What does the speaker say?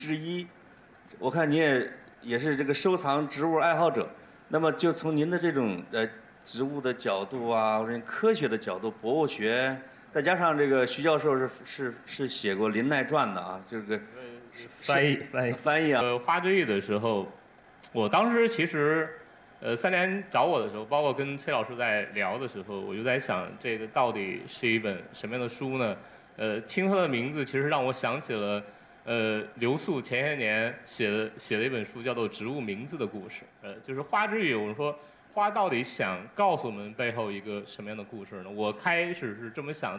之一。我看您也是这个收藏植物爱好者，那么就从您的这种植物的角度啊，或者科学的角度，博物学，再加上这个徐教授是写过林奈传的啊，这个翻译啊。 花之玉的时候，我当时其实3年找我的时候，包括跟崔老师在聊的时候，我就在想，这个到底是一本什么样的书呢？听他的名字，其实让我想起了刘肃前些年写的一本书，叫做《植物名字的故事》。就是花之语，我们说花到底想告诉我们背后一个什么样的故事呢？我开始是这么想，